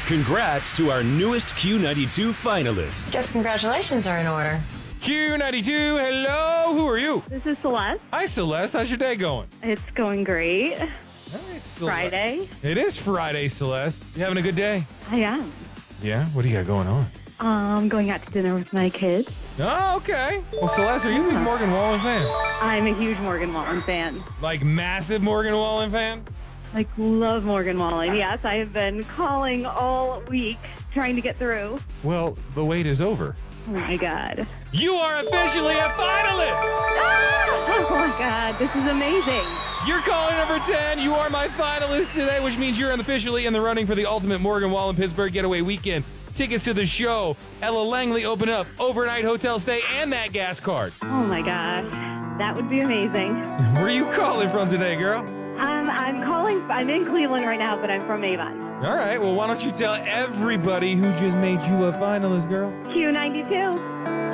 Congrats to our newest Q92 finalist. Guess congratulations are in order. Q92, hello. Who are you? This is Celeste. Hi, Celeste. How's your day going? It's going great. All right, Celeste. Friday. It is Friday, Celeste. You having a good day? I am. Yeah? What do you got going on? Going out to dinner with my kids. Oh, okay. Well, Celeste, are you a big Morgan Wallen fan? I'm a huge Morgan Wallen fan. Like, massive Morgan Wallen fan? Like, love Morgan Wallen. Yes, I have been calling all week trying to get through. Well, the wait is over. Oh my God. You are officially a finalist! Ah! Oh my God, this is amazing. You're calling number 10. You are my finalist today, which means you're officially in the running for the ultimate Morgan Wallen Pittsburgh Getaway Weekend. Tickets to the show, Ella Langley open up, overnight hotel stay, and that gas card. Oh my gosh, that would be amazing. Where are you calling from today, girl? I'm in Cleveland right now, but I'm from Avon. All right, well, why don't you tell everybody who just made you a finalist, girl? Q92.